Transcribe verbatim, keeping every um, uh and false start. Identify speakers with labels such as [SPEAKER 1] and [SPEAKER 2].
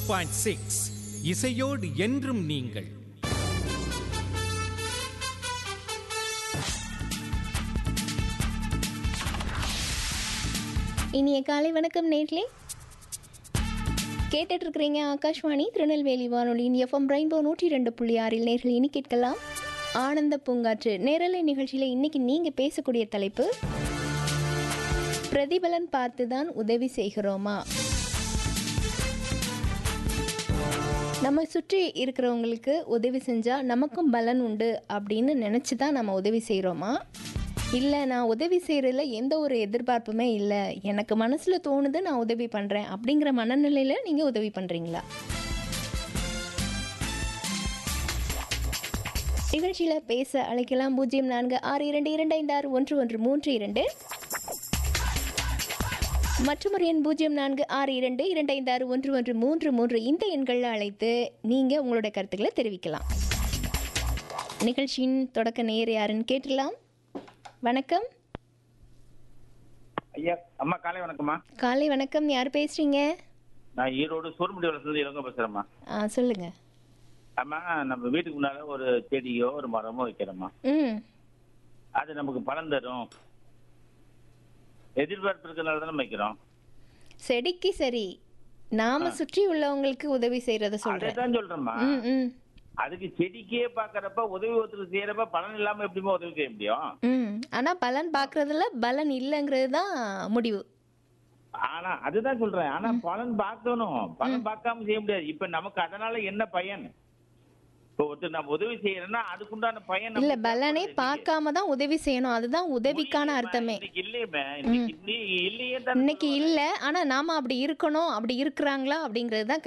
[SPEAKER 1] Point six இசையோடு என்றும் நீங்கள்.
[SPEAKER 2] இனிய காலை வணக்கம் நேர்களே. கேட்டுட்டு இருக்கிறீங்க ஆகாஷ்வாணி திருநெல்வேலி வானொலியின் எஃப்எம் ரெயின்போ நூற்றி ரெண்டு புள்ளி ஆறில் நேர்கள் இனி கேட்கலாம் ஆனந்த பூங்காற்று நேரலை நிகழ்ச்சியில். இன்னைக்கு நீங்கள் பேசக்கூடிய தலைப்பு, பிரதிபலன் பார்த்து தான் உதவி செய்கிறோமா? நம்ம சுற்றி இருக்கிறவங்களுக்கு உதவி செஞ்சால் நமக்கும் பலன் உண்டு அப்படின்னு நினச்சி தான் நம்ம உதவி செய்கிறோமா? இல்லை, நான் உதவி செய்கிறதுல எந்த ஒரு எதிர்பார்ப்புமே இல்லை, எனக்கு மனசில் தோணுது நான் உதவி பண்ணுறேன் அப்படிங்கிற மனநிலையில் நீங்கள் உதவி பண்ணுறீங்களா? நிகழ்ச்சியில் பேச அழைக்கலாம். பூஜ்ஜியம் நான்கு ஆறு இரண்டு இரண்டு ஐந்து ஆறு ஒன்று ஒன்று மூன்று இரண்டு மற்றும் ஒரு எண் பூஜ்ஜியம் நான்கு ஆறு இரண்டு இரண்டு ஐந்து ஆறு ஒன்று ஒன்று மூன்று மூன்று. இந்த எண்களில் அழைத்து நீங்கள் உங்களுடைய கருத்துக்களை தெரிவிக்கலாம். நிகழ்ச்சியின் தொடக்க நேர் யாருன்னு கேட்டுடலாம். வணக்கம்
[SPEAKER 3] ஐயா. அம்மா காலை வணக்கம்மா.
[SPEAKER 2] காலை வணக்கம். யார் பேசுறீங்க?
[SPEAKER 3] நான் ஈரோடு சூர்முடி வளர்ந்து இளங்க பேசுறேம்மா.
[SPEAKER 2] ஆ சொல்லுங்க.
[SPEAKER 3] அம்மா, நம்ம வீட்டுக்கு முன்னால ஒரு செடியோ ஒரு மரமோ வைக்கிறோம்மா.
[SPEAKER 2] ம்
[SPEAKER 3] அது நமக்கு பலன் தரும், எதிர்பார்ப்பு இருக்கிறனால தானே வைக்கிறோம்.
[SPEAKER 2] செடிக்கு சரி, நாம சுற்றி உள்ளவங்களுக்கு உதவி செய்யறத சொல்றேன்.
[SPEAKER 3] அதான் சொல்றேம்மா.
[SPEAKER 2] ம் ம்
[SPEAKER 3] அதுக்கு செடிக்கே பாக்குறப்ப உதவி ஒருத்தருக்கு செய்யறப்ப பலன் இல்லாம எப்படிமா உதவி செய்ய முடியும்?
[SPEAKER 2] ம் ஆனா பலன் பார்க்கறதுல பலன் இல்லைங்கிறது தான் முடிவு.
[SPEAKER 3] ஆனா அதுதான் சொல்றேன். ஆனா பலன் பார்க்கணும், பலன் பார்க்காம செய்ய முடியாது. இப்ப நமக்கு அதனால என்ன பயன்? இப்போ ஒருத்தர் நம்ம உதவி செய்யறோம்னா அதுக்குண்டான பயன்
[SPEAKER 2] இல்ல, பலனே பார்க்காம தான் உதவி செய்யணும். அதுதான் உதவிக்கான அர்த்தமே.
[SPEAKER 3] இல்லையே,
[SPEAKER 2] இன்னைக்கு இல்ல, ஆனா நாம அப்படி இருக்கணும், அப்படி இருக்கிறாங்களா அப்படிங்கிறது தான்